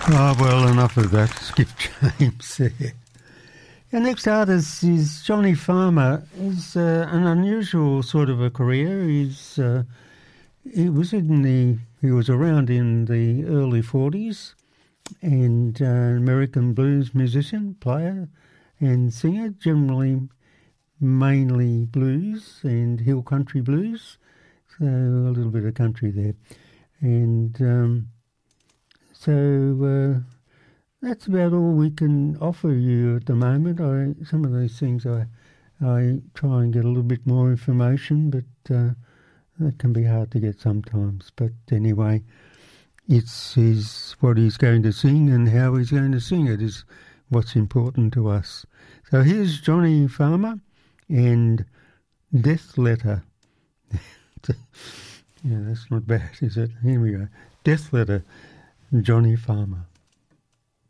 Oh, well, enough of that. Skip James there. Our next artist is Johnny Farmer. He's an unusual sort of a career. He was around in the early 40s and an American blues musician, player and singer, generally mainly blues and hill country blues, so a little bit of country there. And so that's about all we can offer you at the moment. Some of these things I try and get a little bit more information, but that can be hard to get sometimes. But anyway, it's what he's going to sing and how he's going to sing it is what's important to us. So here's Johnny Farmer and Death Letter. Yeah, that's not bad, is it? Here we go. Death Letter, Johnny Farmer.